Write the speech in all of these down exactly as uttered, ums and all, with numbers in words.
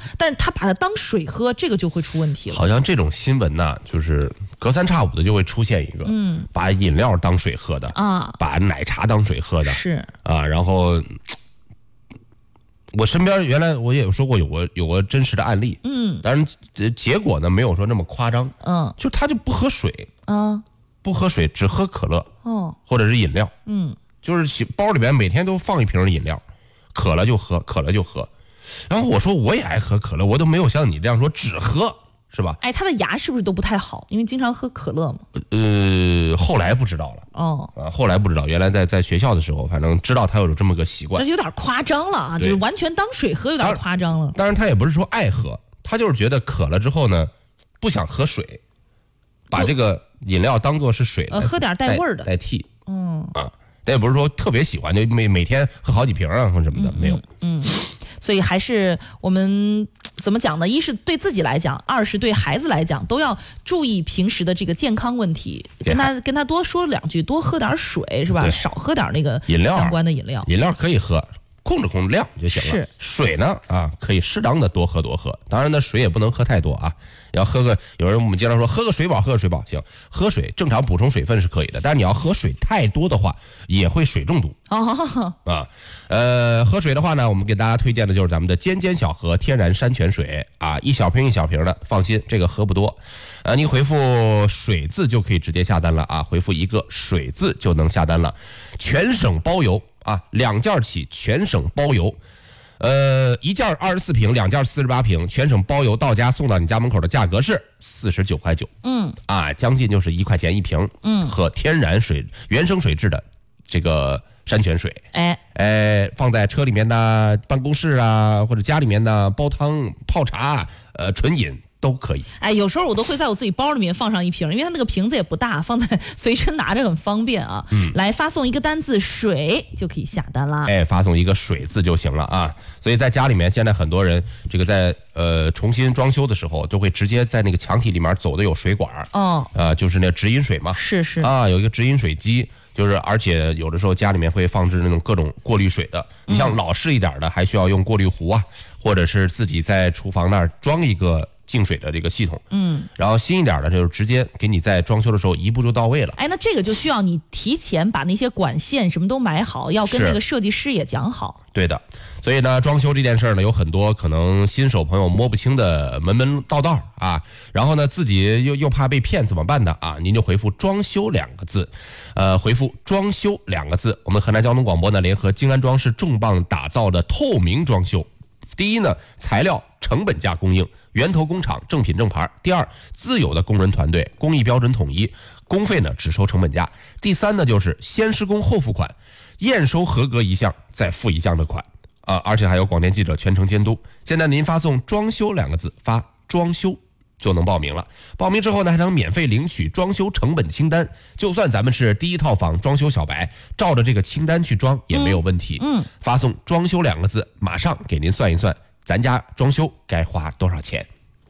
但是他把它当水喝，这个就会出问题了。 好像这种新闻呢，就是隔三差五的就会出现一个，嗯，把饮料当水喝的啊，把奶茶当水喝的， 是啊，然后我身边原来我也有说过有过有过真实的案例，嗯，当然结果呢没有说那么夸张，嗯，就他就不喝水，啊，不喝水只喝可乐，哦，或者是饮料，嗯，就是包里边每天都放一瓶饮料，渴了就喝，渴了就喝。然后我说我也爱喝可乐，我都没有像你这样说只喝，是吧？ 哎，他的牙是不是都不太好？因为经常喝可乐嘛。 呃，后来不知道了。哦，啊，后来不知道，原来在在学校的时候，反正知道他有这么个习惯。 这有点夸张了啊，就是完全当水喝，有点夸张了。 当然，他也不是说爱喝，他就是觉得渴了之后呢，不想喝水，把这个饮料当做是水的， 呃，喝点带味儿的代替。嗯啊，但也不是说特别喜欢，就每每天喝好几瓶啊或什么的，没有。嗯。嗯所以还是我们怎么讲呢？一是对自己来讲，二是对孩子来讲，都要注意平时的这个健康问题，跟他跟他多说两句，多喝点水，是吧？少喝点那个饮料相关的饮料。 饮料可以喝，控制控制量就行了。 是水呢啊，可以适当的多喝多喝，当然呢水也不能喝太多啊。要喝个，有人我们经常说喝个水饱，喝个水饱行，喝水正常补充水分是可以的，但是你要喝水太多的话，也会水中毒。哦啊，呃，喝水的话呢，我们给大家推荐的就是咱们的尖尖小河天然山泉水啊，一小瓶一小瓶的，放心，这个喝不多。呃，你回复水字就可以直接下单了啊，回复一个水字就能下单了，全省包邮啊，两件起全省包邮。呃，一件二十四瓶，两件四十八瓶，全省包邮到家送到你家门口的价格是四十九块九。嗯，啊，将近就是一块钱一瓶。嗯，喝天然水、原生水质的这个山泉水。哎，哎，放在车里面的、办公室啊，或者家里面的煲汤、泡茶、呃，纯饮。都可以。 哎，有时候我都会在我自己包里面放上一瓶，因为它那个瓶子也不大，放在随身拿着很方便啊。嗯，来发送一个单字水就可以下单啦。 哎，发送一个水字就行了啊。所以在家里面，现在很多人这个在呃重新装修的时候，就会直接在那个墙体里面走的有水管哦，呃，就是那直饮水嘛。 是是啊，有一个直饮水机。就是而且有的时候家里面会放置那种各种过滤水的，你像老式一点的还需要用过滤壶啊，或者是自己在厨房那儿装一个净水的这个系统，嗯，然后新一点的就是直接给你在装修的时候一步就到位了。 哎，那这个就需要你提前把那些管线什么都买好，要跟那个设计师也讲好。 对的，所以呢，装修这件事呢，有很多可能新手朋友摸不清的门门道道啊，然后呢，自己又又怕被骗怎么办呢？啊，您就回复“装修”两个字，呃，回复“装修”两个字，我们河南交通广播呢联合金安装饰重磅打造的透明装修。第一呢，材料成本价供应，源头工厂正品正牌。第二，自有的工人团队，工艺标准统一，工费呢只收成本价。第三呢，就是先施工后付款，验收合格一项再付一项的款啊，而且还有广电记者全程监督。现在您发送“装修”两个字，发“装修”就能报名了。报名之后呢，还能免费领取装修成本清单。就算咱们是第一套房装修小白，照着这个清单去装也没有问题。嗯，发送“装修”两个字，马上给您算一算，咱家装修该花多少钱。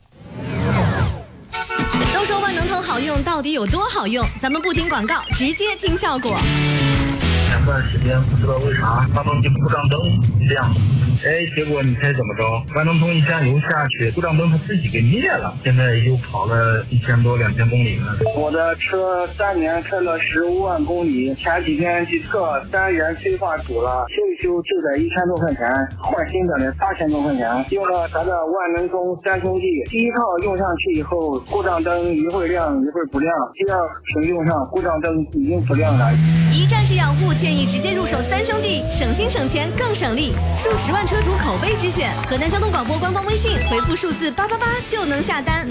都说万能通好用，到底有多好用？咱们不听广告，直接听效果。 前段时间不知道为啥发动机故障灯亮，哎，结果你猜怎么着？万能通一加油下去，故障灯它自己给灭了。现在又跑了一千多两千公里了。 我的车三年开了十五万公里，前几天去测单元催化组了，修一修就得一千多块钱，换新的得八千多块钱。用了咱的万能通三兄弟，第一套用上去以后，故障灯一会儿亮一会儿不亮，第二瓶用上，故障灯已经不亮了。 一站式养护，建议直接入手三兄弟，省心省钱更省力，数十万车主口碑之选。河南交通广播官方微信回复数字八八八就能下单。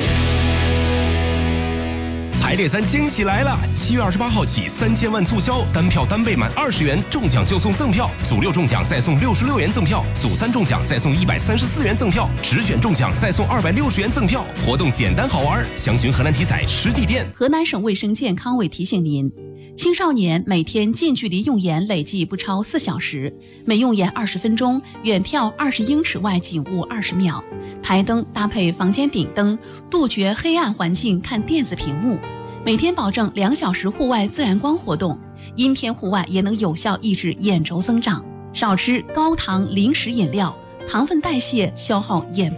排列三惊喜来了！七月二十八号起，三千万促销，单票单倍满二十元，中奖就送赠票；组六中奖再送六十六元赠票；组三中奖再送一百三十四元赠票；直选中奖再送二百六十元赠票。活动简单好玩，详询河南体彩实体店。 河南省卫生健康委提醒您，青少年每天近距离用眼累计不超四小时，每用眼二十分钟，远眺二十英尺外景物二十秒。台灯搭配房间顶灯，杜绝黑暗环境看电子屏幕。每天保证两小时户外自然光活动，阴天户外也能有效抑制眼轴增长。少吃高糖零食饮料，糖分代谢消耗眼